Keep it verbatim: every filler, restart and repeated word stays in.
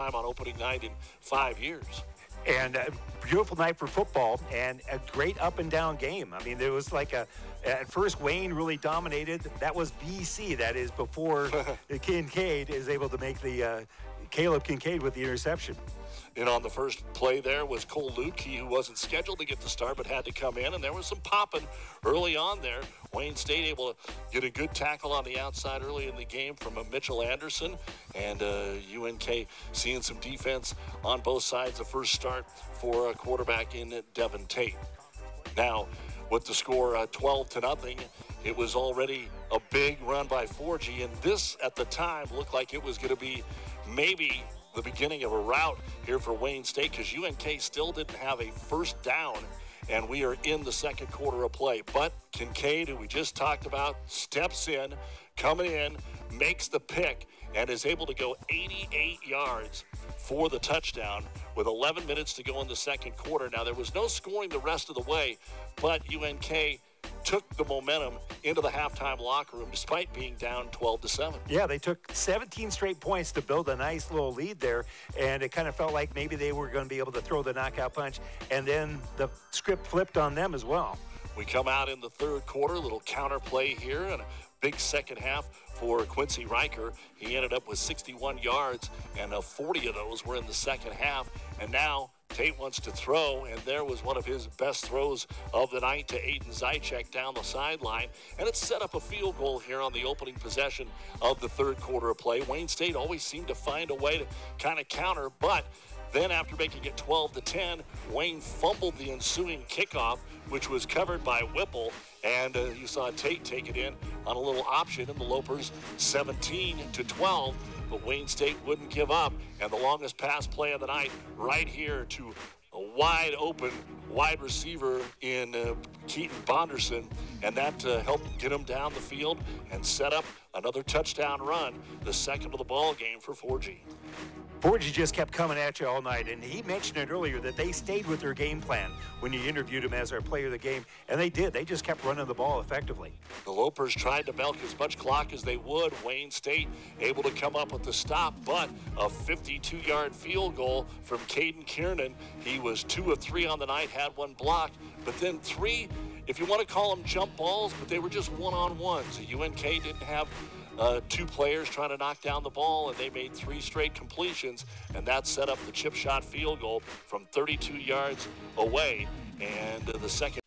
time on opening night in five years. And a beautiful night for football and a great up and down game. I mean, there was like a, at first Wayne really dominated. That was B C, that is before Kincaid is able to make the, uh, Caleb Kincaid with the interception. And on the first play there was Cole Lukey, who wasn't scheduled to get the start but had to come in, and there was some popping early on there. Wayne State able to get a good tackle on the outside early in the game from a Mitchell Anderson, and uh, U N K seeing some defense on both sides. The first start for a quarterback in Devin Tate. Now, with the score uh, twelve to nothing, it was already a big run by four G, and this at the time looked like it was going to be maybe the beginning of a rout here for Wayne State, because U N K still didn't have a first down, and we are in the second quarter of play. But Kincaid, who we just talked about, steps in, coming in, makes the pick, and is able to go eighty-eight yards for the touchdown with eleven minutes to go in the second quarter. Now, there was no scoring the rest of the way, but U N K took the momentum into the halftime locker room despite being down twelve to seven. Yeah, they took seventeen straight points to build a nice little lead there, and it kind of felt like maybe they were going to be able to throw the knockout punch, and then the script flipped on them as well. We come out in the third quarter, a little counter play here, and a big second half for Quincy Riker. He ended up with sixty-one yards, and uh, forty of those were in the second half, and now Tate wants to throw, and there was one of his best throws of the night to Aiden Zychek down the sideline, and it set up a field goal here on the opening possession of the third quarter of play. Wayne State always seemed to find a way to kind of counter, but then after making it twelve to ten, Wayne fumbled the ensuing kickoff, which was covered by Whipple, and uh, you saw Tate take it in on a little option, and the Lopers seventeen to twelve. But Wayne State wouldn't give up, and the longest pass play of the night right here to a wide open wide receiver in uh, Keaton Bonderson, and that uh, helped get him down the field and set up another touchdown run, the second of the ball game for four G. four G just kept coming at you all night, and he mentioned it earlier that they stayed with their game plan when you interviewed him as our player of the game, and they did. They just kept running the ball effectively. The Lopers tried to milk as much clock as they would. Wayne State able to come up with the stop, but a fifty-two-yard field goal from Caden Kiernan. He was two of three on the night, had one blocked, but then three, if you want to call them jump balls, but they were just one-on-ones. U N K didn't have Uh, two players trying to knock down the ball, and they made three straight completions, and that set up the chip shot field goal from thirty-two yards away. And uh, the second